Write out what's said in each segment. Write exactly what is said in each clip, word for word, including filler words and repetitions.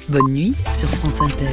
Bonne nuit sur France Inter.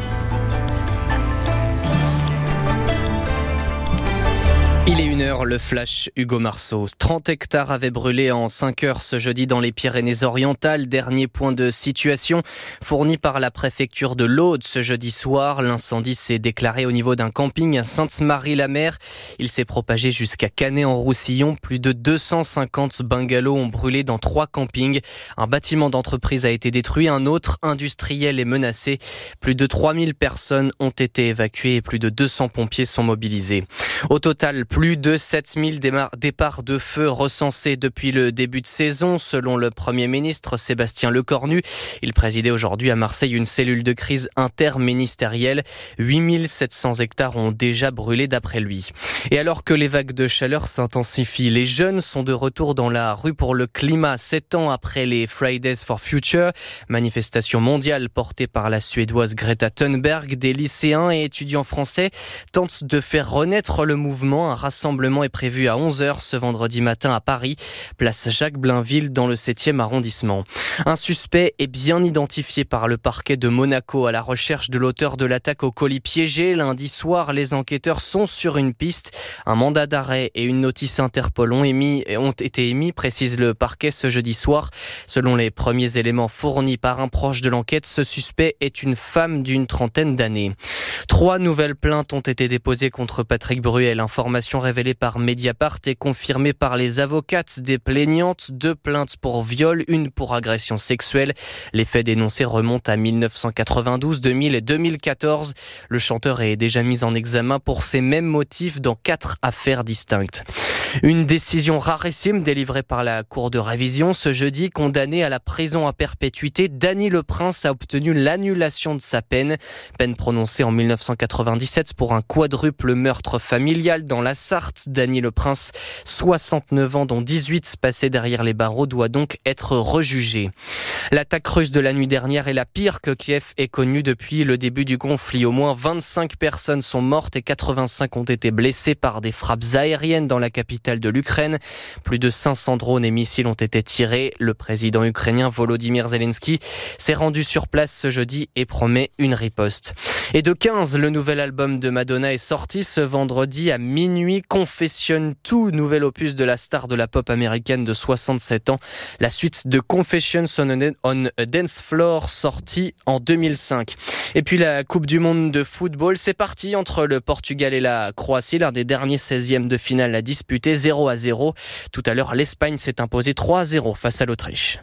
Il est une heure, le flash Hugo Marceau. trente hectares avaient brûlé en cinq heures ce jeudi dans les Pyrénées-Orientales. Dernier point de situation fourni par la préfecture de l'Aude ce jeudi soir. L'incendie s'est déclaré au niveau d'un camping à Sainte-Marie-la-Mer. Il s'est propagé jusqu'à Canet-en-Roussillon. Plus de deux cent cinquante bungalows ont brûlé dans trois campings. Un bâtiment d'entreprise a été détruit. Un autre industriel est menacé. Plus de trois mille personnes ont été évacuées et plus de deux cents pompiers sont mobilisés. Au total, plus de sept mille départs de feu recensés depuis le début de saison, selon le Premier ministre Sébastien Lecornu. Il présidait aujourd'hui à Marseille une cellule de crise interministérielle. huit mille sept cents hectares ont déjà brûlé d'après lui. Et alors que les vagues de chaleur s'intensifient, les jeunes sont de retour dans la rue pour le climat. Sept ans après les Fridays for Future, manifestation mondiale portée par la Suédoise Greta Thunberg, des lycéens et étudiants français tentent de faire renaître le mouvement. Un rassemblement est prévu à onze heures ce vendredi matin à Paris, place Jacques-Blainville dans le septième arrondissement. Un suspect est bien identifié par le parquet de Monaco à la recherche de l'auteur de l'attaque au colis piégé. Lundi soir, les enquêteurs sont sur une piste. Un mandat d'arrêt et une notice Interpol ont, émis, ont été émis, précise le parquet ce jeudi soir. Selon les premiers éléments fournis par un proche de l'enquête, ce suspect est une femme d'une trentaine d'années. Trois nouvelles plaintes ont été déposées contre Patrick Bruel. Information révélée par Mediapart et confirmée par les avocates des plaignantes. Deux plaintes pour viol, une pour agression sexuelle. Les faits dénoncés remontent à dix-neuf cent quatre-vingt-douze, deux mille et deux mille quatorze. Le chanteur est déjà mis en examen pour ces mêmes motifs dans quatre affaires distinctes. Une décision rarissime délivrée par la Cour de révision ce jeudi. Condamné à la prison à perpétuité, Dany Le Prince a obtenu l'annulation de sa peine. Peine prononcée en dix-neuf cent quatre-vingt-dix-sept pour un quadruple meurtre familial dans la Sarthe. Dany Le Prince, soixante-neuf ans dont dix-huit passés derrière les barreaux, doit donc être rejugé. L'attaque russe de la nuit dernière est la pire que Kiev ait connue depuis le début du conflit. Au moins vingt-cinq personnes sont mortes et quatre-vingt-cinq ont été blessées par des frappes aériennes dans la capitale de l'Ukraine. Plus de cinq cents drones et missiles ont été tirés. Le président ukrainien Volodymyr Zelensky s'est rendu sur place ce jeudi et promet une riposte. Et de quinze, le nouvel album de Madonna est sorti ce vendredi à minuit. Confession deux, nouvel opus de la star de la pop américaine de soixante-sept ans. La suite de Confessions on a Dance Floor, sortie en deux mille cinq. Et puis la Coupe du Monde de football, c'est parti entre le Portugal et la Croatie. L'un des derniers seizièmes de finale à disputer, zéro à zéro. Tout à l'heure, l'Espagne s'est imposée trois à zéro face à l'Autriche.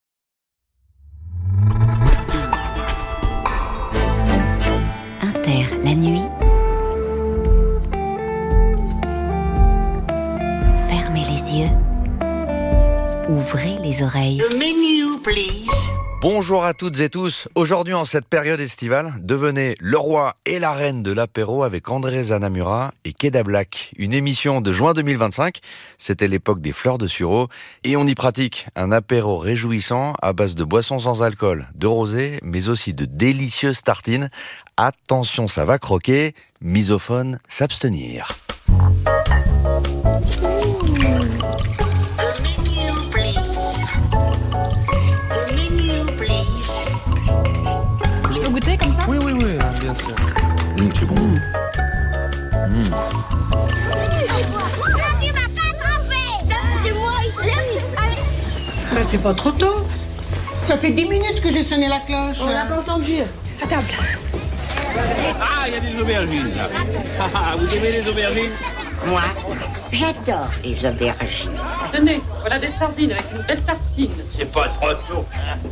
Inter, la nuit. Fermez les yeux. Ouvrez les oreilles. The menu, please. Bonjour à toutes et tous. Aujourd'hui, en cette période estivale, devenez le roi et la reine de l'apéro avec André Zanamura et Keda Black. Une émission de juin deux mille vingt-cinq. C'était l'époque des fleurs de sureau. Et on y pratique un apéro réjouissant à base de boissons sans alcool, de rosé, mais aussi de délicieuses tartines. Attention, ça va croquer. Misophone, s'abstenir. Goûter comme ça ? Oui, oui, oui, bien sûr. Mmh, c'est bon. Mmh. Mmh. Ben, c'est pas trop tôt. Ça fait dix minutes que j'ai sonné la cloche. On l'a pas entendu. À table. Ah, il y a des aubergines là. Vous aimez les aubergines ? Moi, j'adore les aubergines. Tenez, voilà des sardines avec une belle tartine. C'est pas trop tôt.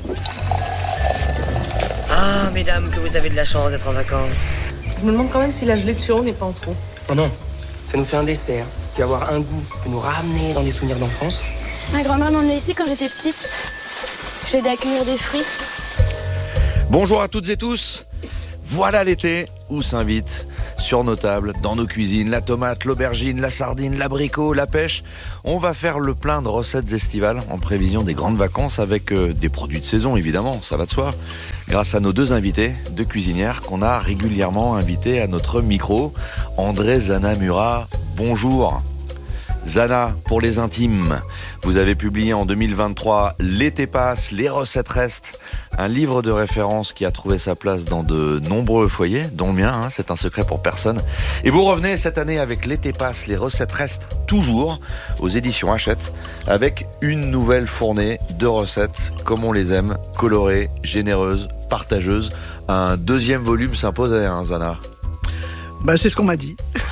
Ah, mesdames, que vous avez de la chance d'être en vacances. Je me demande quand même si la gelée de sureau n'est pas en trop. Oh non, ça nous fait un dessert qui va avoir un goût et nous ramener dans des souvenirs d'enfance. Ma grand-mère m'emmenait ici quand j'étais petite. J'ai aidé à cueillir des fruits. Bonjour à toutes et tous. Voilà l'été où s'invite sur nos tables, dans nos cuisines, la tomate, l'aubergine, la sardine, l'abricot, la pêche. On va faire le plein de recettes estivales en prévision des grandes vacances avec euh, des produits de saison évidemment, ça va de soi. Grâce à nos deux invités, deux cuisinières qu'on a régulièrement invités à notre micro. André Zanamura, bonjour. Zana, pour les intimes, vous avez publié en deux mille vingt-trois « L'été passe, les recettes restent », un livre de référence qui a trouvé sa place dans de nombreux foyers, dont le mien, hein, c'est un secret pour personne. Et vous revenez cette année avec « L'été passe, les recettes restent » toujours aux éditions Hachette, avec une nouvelle fournée de recettes comme on les aime, colorées, généreuses, partageuses. Un deuxième volume s'imposait, hein, Zana. Bah, c'est ce qu'on m'a dit.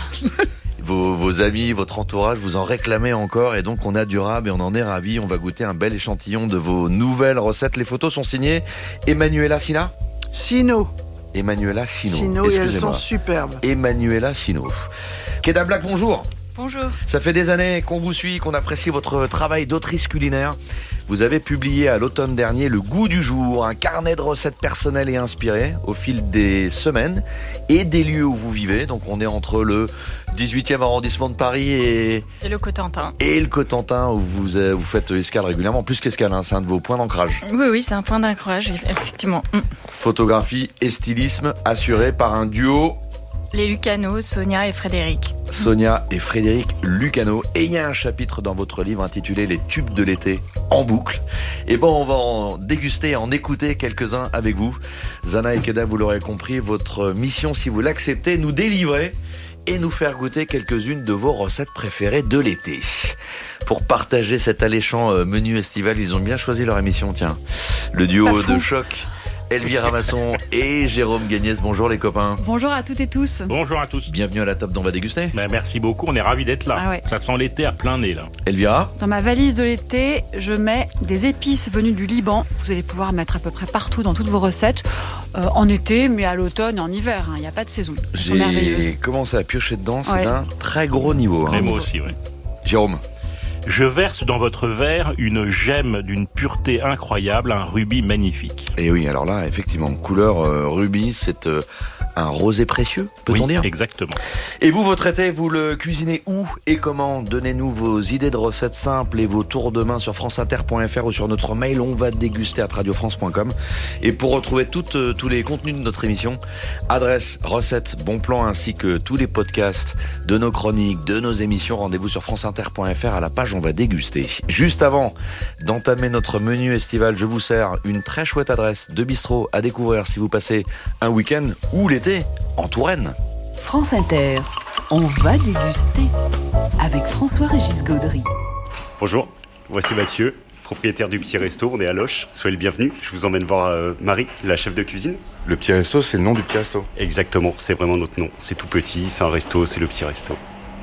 Vos, vos amis, votre entourage vous en réclamez encore et donc on a du rab et on en est ravis. On va goûter un bel échantillon de vos nouvelles recettes. Les photos sont signées Emmanuela Sina Sino. Emmanuela Sino. Sino, et elles sont superbes. Emmanuela Sino. Keda Black, bonjour. Bonjour. Ça fait des années qu'on vous suit, qu'on apprécie votre travail d'autrice culinaire. Vous avez publié à l'automne dernier Le Goût du Jour, un carnet de recettes personnelles et inspirées au fil des semaines et des lieux où vous vivez. Donc on est entre le dix-huitième arrondissement de Paris et... Et le Cotentin. Et le Cotentin où vous, euh, vous faites escale régulièrement. Plus qu'escale, hein, c'est un de vos points d'ancrage. Oui, oui, c'est un point d'ancrage, effectivement. Mm. Photographie et stylisme assurés par un duo... Les Lucano, Sonia et Frédéric. Sonia et Frédéric Lucano. Et il y a un chapitre dans votre livre intitulé Les tubes de l'été en boucle. Et bon, on va en déguster, en écouter quelques-uns avec vous. Zana et Keda, vous l'aurez compris, votre mission, si vous l'acceptez, nous délivrer et nous faire goûter quelques-unes de vos recettes préférées de l'été. Pour partager cet alléchant menu estival, ils ont bien choisi leur émission, tiens. Le duo de choc, Elvira Masson et Jérôme Gagnès. Bonjour les copains. Bonjour à toutes et tous. Bonjour à tous. Bienvenue à la table d'On va déguster. Ben, merci beaucoup, on est ravis d'être là. Ah ouais. Ça sent l'été à plein nez là. Elvira. Dans ma valise de l'été, je mets des épices venues du Liban. Vous allez pouvoir mettre à peu près partout dans toutes vos recettes. Euh, en été, mais à l'automne et en hiver. Il hein, n'y a pas de saison. Elles sont merveilleuses. J'ai commencé à piocher dedans, c'est ouais. d'un très gros niveau. Mais Hein. moi aussi, oui. Jérôme. Je verse dans votre verre une gemme d'une pureté incroyable, un rubis magnifique. Et oui, alors là, effectivement, couleur euh, rubis, c'est euh, un rosé précieux, peut-on oui, dire ? Exactement. Et vous, votre été, vous le cuisinez où et comment ? Donnez-nous vos idées de recettes simples et vos tours de main sur franceinter point f r ou sur notre mail on va déguster à radio france point com. Et pour retrouver toutes, euh, tous les contenus de notre émission, adresse, recettes, bons plans ainsi que tous les podcasts de nos chroniques, de nos émissions, rendez-vous sur franceinter point f r à la page on va déguster. Juste avant d'entamer notre menu estival, je vous sers une très chouette adresse de bistrot à découvrir si vous passez un week-end ou l'été en Touraine. France Inter, on va déguster avec François-Régis Gaudry. Bonjour, voici Mathieu, propriétaire du Petit Resto, on est à Loches, soyez le bienvenu. Je vous emmène voir euh, Marie, la chef de cuisine. Le Petit Resto, c'est le nom du Petit Resto ? Exactement, c'est vraiment notre nom. C'est tout petit, c'est un resto, c'est le Petit Resto.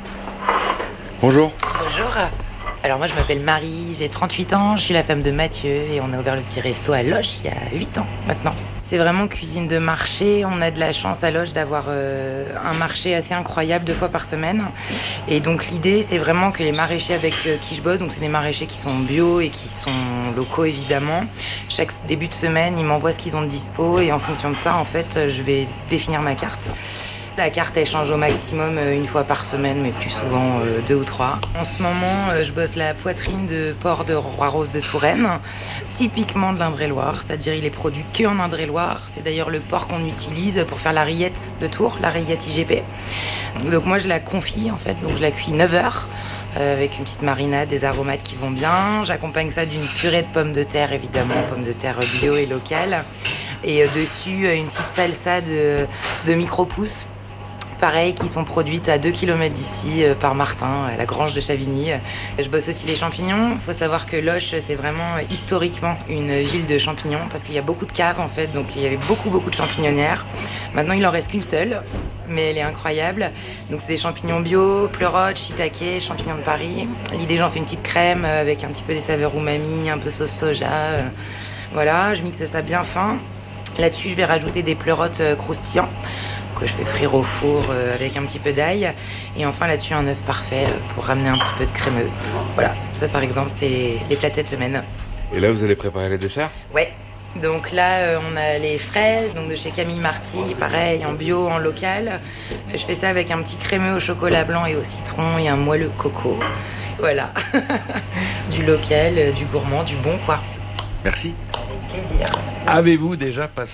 Bonjour. Bonjour. Alors moi je m'appelle Marie, j'ai trente-huit ans, je suis la femme de Mathieu et on a ouvert le Petit Resto à Loches il y a huit ans maintenant. C'est vraiment cuisine de marché, on a de la chance à Loches d'avoir euh, un marché assez incroyable deux fois par semaine. Et donc l'idée c'est vraiment que les maraîchers avec euh, qui je bosse, donc c'est des maraîchers qui sont bio et qui sont locaux évidemment. Chaque début de semaine ils m'envoient ce qu'ils ont de dispo et en fonction de ça en fait je vais définir ma carte. La carte, elle change au maximum une fois par semaine, mais plus souvent euh, deux ou trois. En ce moment, euh, je bosse la poitrine de porc de Roi-Rose de Touraine, typiquement de l'Indre-et-Loire, c'est-à-dire il est produit que en Indre-et-Loire. C'est d'ailleurs le porc qu'on utilise pour faire la rillette de Tours, la rillette I G P. Donc moi, je la confie en fait, donc je la cuis neuf heures. Euh, avec une petite marinade, des aromates qui vont bien. J'accompagne ça d'une purée de pommes de terre, évidemment, pommes de terre bio et locales. Et euh, dessus, une petite salsa de, de micro-pousses. Pareil, qui sont produites à deux kilomètres d'ici euh, par Martin, à la grange de Chavigny. Je bosse aussi les champignons. Il faut savoir que Loches, c'est vraiment historiquement une ville de champignons parce qu'il y a beaucoup de caves en fait, donc il y avait beaucoup beaucoup de champignonnières. Maintenant, il en reste qu'une seule, mais elle est incroyable. Donc c'est des champignons bio, pleurotes, shiitake, champignons de Paris. L'idée, j'en fais une petite crème avec un petit peu des saveurs umami, un peu sauce soja. Euh, voilà, je mixe ça bien fin. Là-dessus, je vais rajouter des pleurotes euh, croustillants que je fais frire au four euh, avec un petit peu d'ail. Et enfin là-dessus un œuf parfait euh, pour ramener un petit peu de crémeux. Voilà, ça par exemple c'était les, les plats de cette semaine. Et là vous allez préparer les desserts ? Ouais, donc là euh, on a les fraises donc de chez Camille Marty, pareil en bio, en local. Je fais ça avec un petit crémeux au chocolat blanc et au citron et un moelleux coco. Voilà, du local, du gourmand, du bon quoi. Merci. Avec plaisir. Avez-vous déjà passé